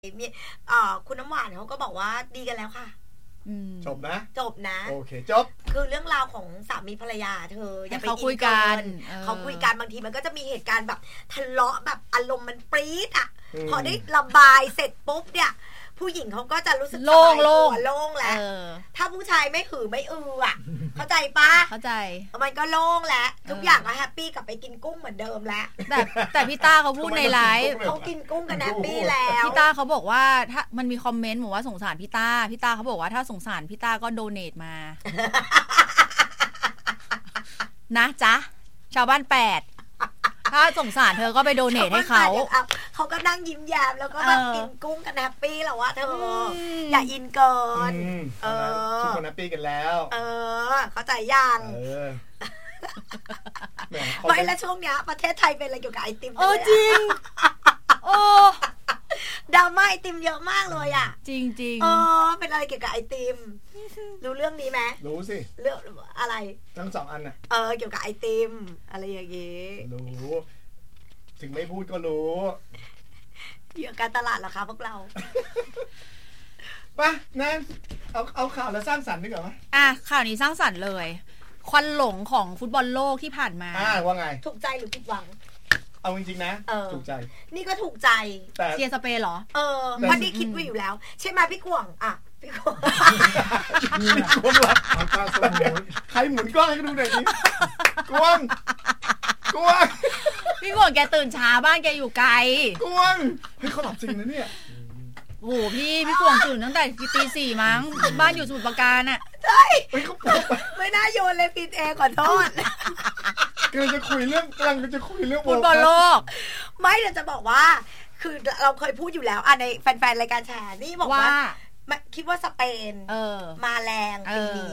มีคุณน้ำหวานเขาก็บอกว่าดีกันแล้วค่ะจบนะโอเคจบคือเรื่องราวของสามีภรรยาเธออย่าไปคุยกันเขาคุยกันบางทีมันก็จะมีเหตุการณ์แบบทะเลาะแบบอารมณ์มันปรี๊ดอ่ะพอได้ระบายเสร็จปุ๊บเนี่ยผู้หญิงเขาก็จะรู้สึกโล่งแล้วถ้าผู้ชายไม่หือไม่อ่ะเข้าใจปะเข้าใจมันก็โล่งแล้วทุกอย่างก็แฮปปี้กลับไปกินกุ้งเหมือนเดิมแล้วแต่พี่ต้าเขาพูดในไลฟ์เขากินกุ้งกันแฮปปี้แล้วพี่ต้าเขาบอกว่าถ้ามันมีคอมเมนต์บอกว่าสงสารพี่ต้าเขาบอกว่าถ้าสงสารพี่ต้าก็โดเนทมานะจ๊ะชาวบ้าน8ถ้าสงสารเธอก็ไปโดเนทให้เขาก็นั่งยิ้มแย้มแล้วก็แบบกินกุ้งกันแฮปปี้แล้วว่าเธออย่าอินเกินทุกคนแฮปปี้กันแล้วเข้าใจยังไม่แล้วช่วงเนี้ยประเทศไทยเป็นอะไรเกี่ยวกับไอติมจริงดราม่าไอติมเยอะมากเลยอ่ะจริงจริงเป็นอะไรเกี่ยวกับไอติมรู้เรื่องนี้ไหมรู้สิเรื่องอะไรทั้งสองอันน่ะเกี่ยวกับไอติมอะไรอย่างงี้รู้ถึงไม่พูดก็รู้เกี่ยวกับการตลาดเหรอคะพวกเราไปนั่นเอาข่าวแล้วสร้างสรรค์ดีกว่าไหมข่าวนี้สร้างสรรค์เลยควันหลงของฟุตบอลโลกที่ผ่านมาว่าไงถูกใจหรือผิดหวังเอาจริงๆนะถูกใจนี่ก็ถูกใจเชียร์สเปนเหรอเพราะนี่คิดไว้อยู่แล้วใช่ไหมพี่กวงพี่กวงใครหมุนกล้องให้ดูหน่อยดิกวงพี่กวงแกตื่นช้าบ้านแกอยู่ไกลกวงเฮ้ยเขาหลับจริงนะเนี่ยโอ้พี่กวงตื่นตั้งแต่ตี 4มั้งบ้านอยู่สมุทรปราการอ่ะใช่ไม่น่าโยนเลยปิดแอร์ขอโทษกำลังจะคุยเรื่องฟุตบอลโลกไม่เดี๋ยวจะบอกว่าคือเราเคยพูดอยู่แล้วในแฟนๆรายการแชร์นี่บอกว่าคิดว่าสเปนมาแรงปีนี้